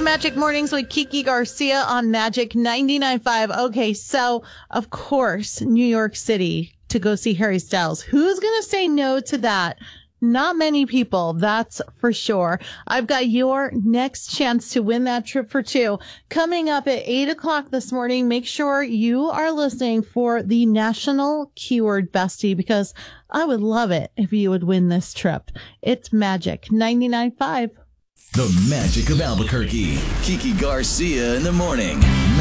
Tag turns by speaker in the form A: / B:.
A: Magic Mornings with Kiki Garcia on Magic 99.5. Okay, so, of course, New York City to go see Harry Styles. Who's going to say no to that? Not many people, that's for sure. I've got your next chance to win that trip for two. Coming up at 8 o'clock this morning, make sure you are listening for the National Keyword Bestie, because I would love it if you would win this trip. It's Magic 99.5.
B: The magic of Albuquerque. Kiki Garcia in the morning.